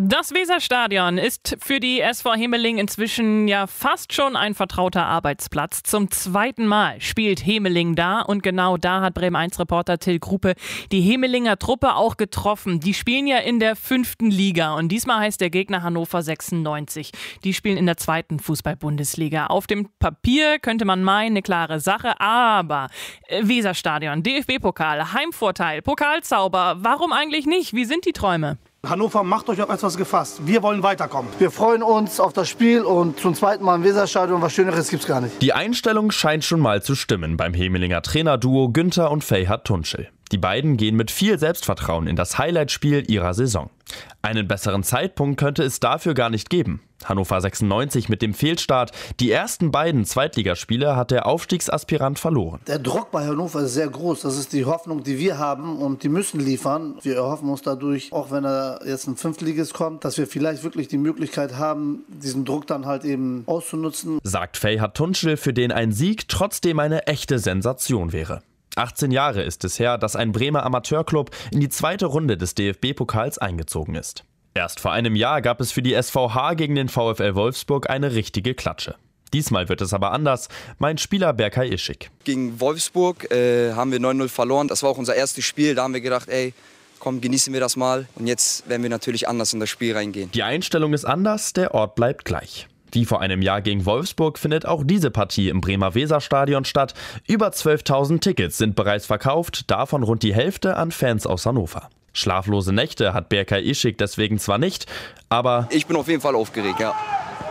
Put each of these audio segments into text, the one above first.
Das Weserstadion ist für die SV Hemeling inzwischen ja fast schon ein vertrauter Arbeitsplatz. Zum zweiten Mal spielt Hemeling da und genau da hat Bremen-1-Reporter Till Gruppe die Hemelinger Truppe auch getroffen. Die spielen ja in der 5. Liga und diesmal heißt der Gegner Hannover 96. Die spielen in der 2. Fußball-Bundesliga. Auf dem Papier könnte man meinen, eine klare Sache, aber Weserstadion, DFB-Pokal, Heimvorteil, Pokalzauber, warum eigentlich nicht? Wie sind die Träume? Hannover, macht euch auf etwas gefasst. Wir wollen weiterkommen. Wir freuen uns auf das Spiel und zum zweiten Mal im Weserstadion. Was Schöneres gibt's gar nicht. Die Einstellung scheint schon mal zu stimmen beim Hemelinger Trainerduo Günther und Ferhat Tunçel. Die beiden gehen mit viel Selbstvertrauen in das Highlight-Spiel ihrer Saison. Einen besseren Zeitpunkt könnte es dafür gar nicht geben. Hannover 96 mit dem Fehlstart. Die ersten beiden Zweitligaspiele hat der Aufstiegsaspirant verloren. Der Druck bei Hannover ist sehr groß. Das ist die Hoffnung, die wir haben und die müssen liefern. Wir erhoffen uns dadurch, auch wenn er jetzt ein Fünftligist kommt, dass wir vielleicht wirklich die Möglichkeit haben, diesen Druck dann halt eben auszunutzen. Sagt Ferhat Tunçel, für den ein Sieg trotzdem eine echte Sensation wäre. 18 Jahre ist es her, dass ein Bremer Amateurclub in die zweite Runde des DFB-Pokals eingezogen ist. Erst vor einem Jahr gab es für die SVH gegen den VfL Wolfsburg eine richtige Klatsche. Diesmal wird es aber anders, meint Spieler Berkay Ischik. Gegen Wolfsburg haben wir 9-0 verloren. Das war auch unser erstes Spiel. Da haben wir gedacht, komm, genießen wir das mal. Und jetzt werden wir natürlich anders in das Spiel reingehen. Die Einstellung ist anders, der Ort bleibt gleich. Wie vor einem Jahr gegen Wolfsburg findet auch diese Partie im Bremer Weserstadion statt. Über 12.000 Tickets sind bereits verkauft, davon rund die Hälfte an Fans aus Hannover. Schlaflose Nächte hat Berkay Ischik deswegen zwar nicht, aber ich bin auf jeden Fall aufgeregt, ja.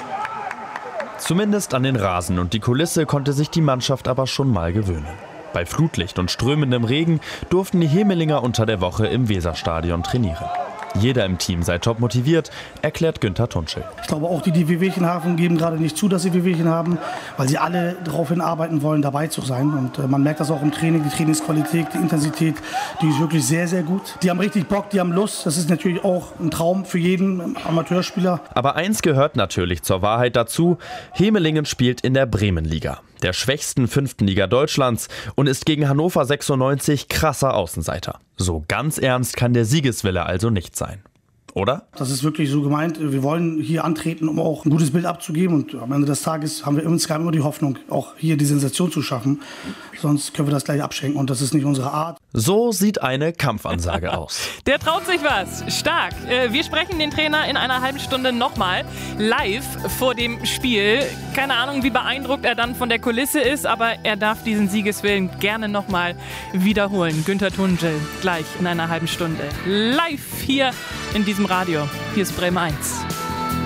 Zumindest an den Rasen und die Kulisse konnte sich die Mannschaft aber schon mal gewöhnen. Bei Flutlicht und strömendem Regen durften die Hemelinger unter der Woche im Weserstadion trainieren. Jeder im Team sei top motiviert, erklärt Günther Tunçel. Ich glaube auch die Wehwehchen haben, geben gerade nicht zu, dass sie Wehwehchen haben, weil sie alle darauf hinarbeiten wollen, dabei zu sein. Und man merkt das auch im Training, die Trainingsqualität, die Intensität, die ist wirklich sehr, sehr gut. Die haben richtig Bock, die haben Lust. Das ist natürlich auch ein Traum für jeden Amateurspieler. Aber eins gehört natürlich zur Wahrheit dazu: Hemelingen spielt in der Bremenliga, der schwächsten 5. Liga Deutschlands, und ist gegen Hannover 96 krasser Außenseiter. So ganz ernst kann der Siegeswille also nicht sein. Oder? Das ist wirklich so gemeint. Wir wollen hier antreten, um auch ein gutes Bild abzugeben. Und am Ende des Tages haben wir insgesamt immer die Hoffnung, auch hier die Sensation zu schaffen. Sonst können wir das gleich abschenken. Und das ist nicht unsere Art. So sieht eine Kampfansage aus. Der traut sich was. Stark. Wir sprechen den Trainer in einer halben Stunde nochmal live vor dem Spiel. Keine Ahnung, wie beeindruckt er dann von der Kulisse ist, aber er darf diesen Siegeswillen gerne nochmal wiederholen. Günther Tunçel gleich in einer halben Stunde. Live hier in diesem Radio. Hier ist Bremen 1.